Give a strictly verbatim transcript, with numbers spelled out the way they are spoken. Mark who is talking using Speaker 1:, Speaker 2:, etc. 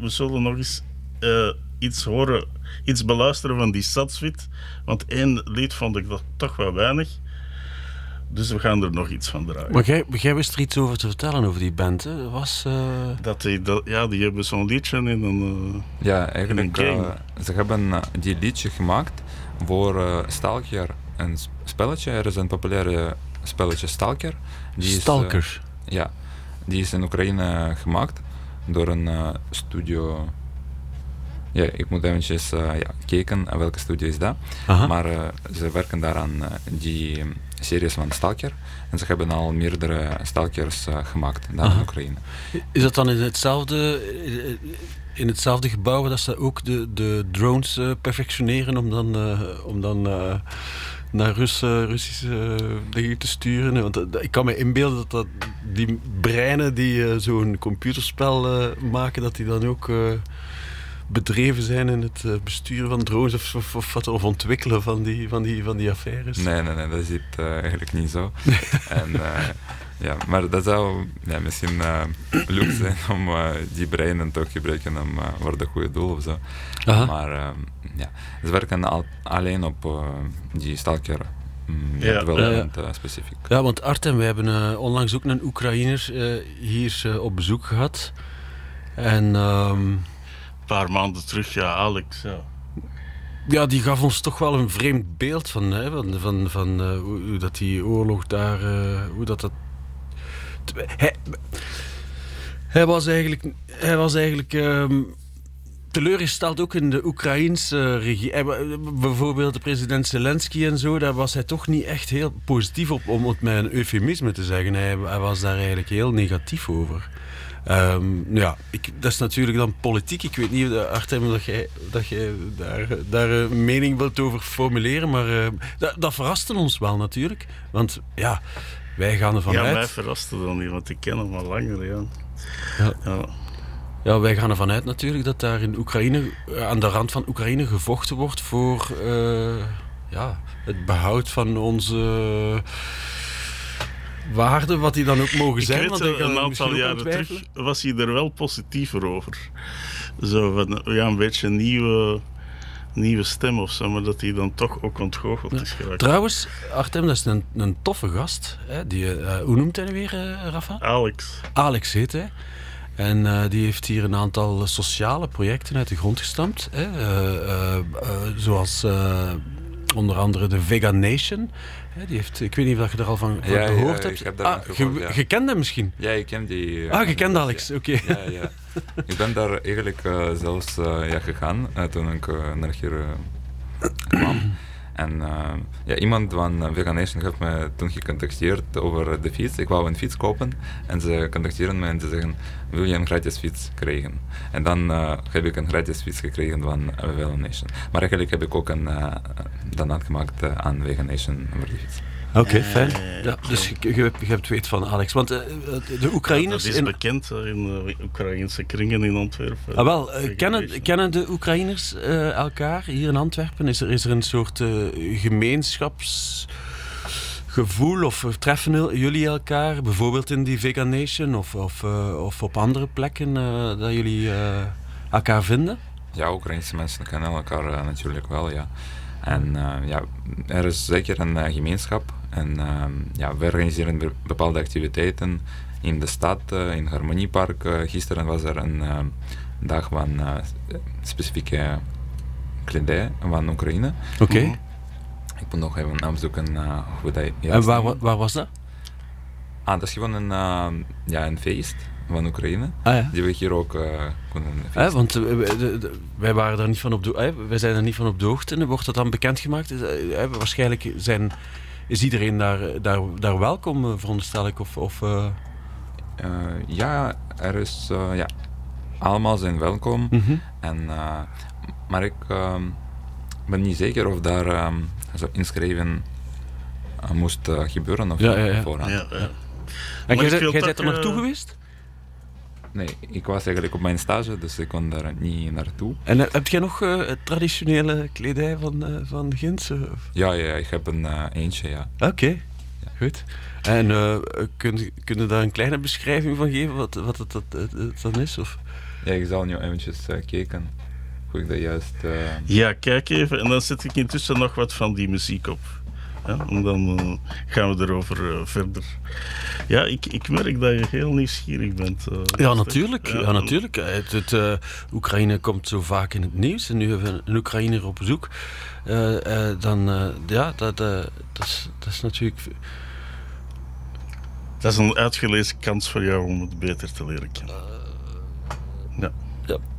Speaker 1: we zullen nog eens uh, iets horen, iets beluisteren van die Satswit. Want één lied vond ik dat toch wel weinig. Dus we gaan er nog iets van draaien.
Speaker 2: Maar jij, jij wist er iets over te vertellen over die band, hè? Was, uh...
Speaker 1: dat die, dat, ja, die hebben zo'n liedje in een uh,
Speaker 3: Ja, eigenlijk, uh, ze hebben uh, die liedje gemaakt voor uh, Stalker, een spelletje. Er is een populaire spelletje Stalker. Die
Speaker 2: Stalker?
Speaker 3: Is, uh, ja, die is in Oekraïne gemaakt door een uh, studio. Ja, ik moet eventjes uh, ja, kijken welke studio is dat. Aha. Maar uh, ze werken daaraan uh, die um, series van Stalker. En ze hebben al meerdere Stalkers uh, gemaakt daar in Oekraïne.
Speaker 2: Is dat dan in hetzelfde, in hetzelfde gebouw waar dat ze ook de, de drones uh, perfectioneren om dan, uh, om dan uh, naar Rus, uh, Russische uh, dingen te sturen? Want uh, ik kan me inbeelden dat, dat die breinen die uh, zo'n computerspel uh, maken, dat die dan ook... Uh, bedreven zijn in het uh, besturen van drones of, of, of, of ontwikkelen van die, van, die, van die affaires?
Speaker 3: Nee, nee, nee, dat is het, uh, eigenlijk niet zo. en, uh, ja, maar dat zou ja, misschien uh, leuk zijn om uh, die breinen toch gebruiken om, uh, voor de goede doel of zo. Aha. Maar uh, ja, ze werken al, alleen op uh, die Stalker. Mm, ja, ja, development, uh, specifiek.
Speaker 2: Ja, want Artem, wij hebben uh, onlangs ook een Oekraïner uh, hier uh, op bezoek gehad. En... Um,
Speaker 1: een paar maanden terug, ja, Alex. Ja,
Speaker 2: ja die gaf ons toch wel een vreemd beeld van, hè, van, van, van uh, hoe, hoe dat die oorlog daar, uh, hoe dat dat... Hij, hij was eigenlijk, hij was eigenlijk um, teleurgesteld ook in de Oekraïense regie. Hij, bijvoorbeeld de president Zelensky en zo, daar was hij toch niet echt heel positief op, om het met een eufemisme te zeggen. Hij, hij was daar eigenlijk heel negatief over. Um, ja, ik, dat is natuurlijk dan politiek. Ik weet niet, Artem, dat jij, dat jij daar, daar een mening wilt over formuleren, maar uh, dat, dat verraste ons wel natuurlijk. Want ja, wij gaan ervan
Speaker 1: ja,
Speaker 2: uit...
Speaker 1: Ja, mij verraste dan niet, want ik ken hem al langer, ja.
Speaker 2: Ja. Ja. Ja, wij gaan ervan uit natuurlijk dat daar in Oekraïne, aan de rand van Oekraïne gevochten wordt voor uh, ja, het behoud van onze... Uh, waarden, wat die dan ook mogen
Speaker 1: ik
Speaker 2: zijn.
Speaker 1: Weet,
Speaker 2: want
Speaker 1: ik een aantal jaren terug was hij er wel positiever over. Zo van, ja, een beetje een nieuwe, nieuwe stem of zo, maar dat hij dan toch ook ontgoocheld ja. is geraakt.
Speaker 2: Trouwens, Artem, dat is een, een toffe gast. Hè? Die, uh, hoe noemt hij weer, uh, Rafa?
Speaker 1: Alex.
Speaker 2: Alex heet hij. En uh, die heeft hier een aantal sociale projecten uit de grond gestampt. Hè? Uh, uh, uh, zoals uh, onder andere de Vegan Nation. Ja, die heeft, ik weet niet of je er al van, van
Speaker 3: ja,
Speaker 2: gehoord
Speaker 3: ja,
Speaker 2: hebt.
Speaker 3: Ik heb
Speaker 2: ah,
Speaker 3: gehoord,
Speaker 2: je,
Speaker 3: ja.
Speaker 2: je kent hem misschien?
Speaker 3: Ja, ik ken die. Uh,
Speaker 2: ah, je kent Alex,
Speaker 3: ja.
Speaker 2: oké. Okay.
Speaker 3: Ja, ja. Ik ben daar eigenlijk uh, zelfs uh, ja, gegaan uh, toen ik uh, naar hier uh, kwam. En uh, ja, iemand van Vegan Nation heeft me toen gecontacteerd over de fiets. Ik wou een fiets kopen en ze contacteren me en ze zeggen, wil je een gratis fiets krijgen? En dan uh, heb ik een gratis fiets gekregen van Vegan Nation. Maar eigenlijk heb ik ook een uh, donaat gemaakt uh, aan Vegan Nation voor die fiets.
Speaker 2: Oké, okay, fijn. Ja, dus je, je, je hebt weet van Alex. Want uh, de Oekraïners...
Speaker 1: Ja, dat is
Speaker 2: in...
Speaker 1: bekend uh, in uh, Oekraïnse kringen in Antwerpen.
Speaker 2: Ah, wel, uh, kennen, kennen de Oekraïners uh, elkaar hier in Antwerpen? Is er, is er een soort uh, gemeenschapsgevoel of treffen jullie elkaar? Bijvoorbeeld in die Vegan Nation of, of, uh, of op andere plekken uh, dat jullie uh, elkaar vinden?
Speaker 3: Ja, Oekraïnse mensen kennen elkaar uh, natuurlijk wel, ja. En uh, ja, er is zeker een uh, gemeenschap en uh, ja, we organiseren be- bepaalde activiteiten in de stad, uh, in Harmoniepark. Uh, gisteren was er een uh, dag van uh, specifieke kledij van Oekraïne.
Speaker 2: Oké. Okay.
Speaker 3: Mm-hmm. Ik moet nog even opzoeken uh, hoe dat juist.
Speaker 2: En waar, waar was dat?
Speaker 3: Ah, dat is gewoon een, uh, ja, een feest van Oekraïne,
Speaker 2: ah, ja.
Speaker 3: die we hier ook uh, kunnen feesten.
Speaker 2: Eh, want uh, de, de, wij waren daar niet van op de, eh, wij zijn er niet van op de hoogte. Wordt dat dan bekendgemaakt? Uh, uh, waarschijnlijk zijn, is iedereen daar, daar, daar welkom, uh, veronderstel ik? Of, of, uh...
Speaker 3: Uh, ja, er is, uh, ja, allemaal zijn welkom.
Speaker 2: Mm-hmm.
Speaker 3: En, uh, maar ik uh, ben niet zeker of daar um, zo inschrijven uh, moest uh, gebeuren of
Speaker 2: ja, ja, ja.
Speaker 3: voorhand.
Speaker 1: Ja, ja.
Speaker 2: En jij bent er naartoe uh... geweest?
Speaker 3: Nee, ik was eigenlijk op mijn stage, dus ik kon daar niet naartoe.
Speaker 2: En uh, heb jij nog uh, traditionele kledij van, uh, van Gints? Uh?
Speaker 3: Ja, ja, ik heb een uh, eentje, ja.
Speaker 2: Oké, okay. ja. Goed. En uh, kun, kun je daar een kleine beschrijving van geven, wat, wat het, het, het, het dan is? Of?
Speaker 3: Ja, ik zal nu eventjes uh, kijken hoe ik dat juist... Uh...
Speaker 1: Ja, kijk even en dan zet ik intussen nog wat van die muziek op. Ja, en dan uh, gaan we erover uh, verder. Ja, ik, ik merk dat je heel nieuwsgierig bent. Uh,
Speaker 2: ja, natuurlijk. Ja, ja, natuurlijk. Het, het, uh, Oekraïne komt zo vaak in het nieuws en nu hebben we een Oekraïner op bezoek. Uh, uh, dan, uh, ja, dat, uh, dat, is, dat is natuurlijk...
Speaker 1: Dat is een uitgelezen kans voor jou om het beter te leren kennen.
Speaker 2: Uh,
Speaker 1: ja.
Speaker 2: ja.